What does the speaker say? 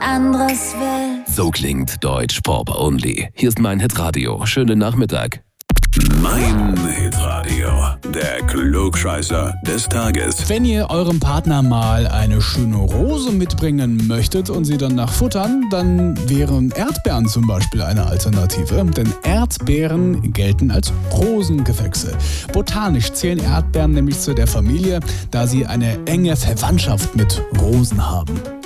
anderes will. So klingt Deutsch Pop Only. Hier ist mein Hitradio. Schönen Nachmittag. Mein Hitradio, der Klugscheißer des Tages. Wenn ihr eurem Partner mal eine schöne Rose mitbringen möchtet und sie danach futtern, dann wären Erdbeeren zum Beispiel eine Alternative. Denn Erdbeeren gelten als Rosengewächse. Botanisch zählen Erdbeeren nämlich zu der Familie, da sie eine enge Verwandtschaft mit Rosen haben.